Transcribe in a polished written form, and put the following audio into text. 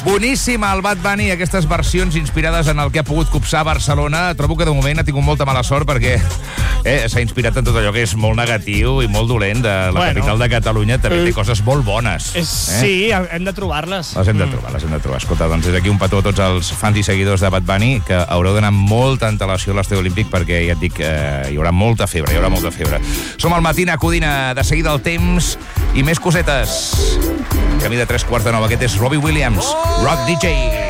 Boníssima el Bad Bunny, aquestes versions inspirades en el que ha pogut copsar Barcelona. Trobo que de moment ha tingut molta mala sort perquè s'ha inspirat en tot allò que és molt negatiu i molt dolent de la capital de Catalunya. També té coses molt bones. Sí, hem de trobar-les. Les hem de trobar. Escolta, doncs des d'aquí un petó a tots els fans i seguidors de Bad Bunny, que haureu d'anar amb molta antelació a l'Estadi Olímpic perquè, ja et dic, hi haurà molta febre, Som al Matina Codina, de seguida el temps i més cosetes. Camí de 3:15. Aquest és Robbie Williams, Rock DJ.